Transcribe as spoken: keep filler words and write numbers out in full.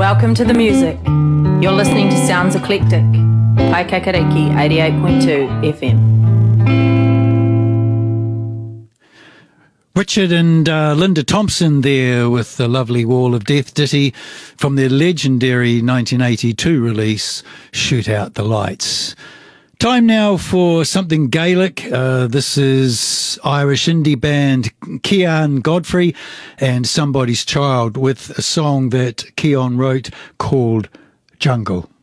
Welcome to the music. You're listening to Sounds Eclectic, Paikakariki eighty-eight point two F M. Richard and uh, Linda Thompson there with the lovely Wall of Death ditty from their legendary nineteen eighty-two release, Shoot Out the Lights. Time now for something Gaelic. Uh, this is Irish indie band Cian Godfrey and Somebody's Child with a song that Cian wrote called Jungle.